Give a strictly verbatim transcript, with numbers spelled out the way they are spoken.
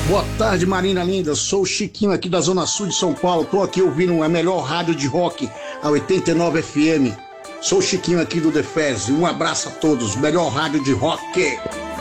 Boa tarde, Marina Linda. Sou o Chiquinho aqui da Zona Sul de São Paulo. Tô aqui ouvindo a melhor rádio de rock, a oitenta e nove F M. Sou o Chiquinho aqui do The Fez. Um abraço a todos. Melhor rádio de rock.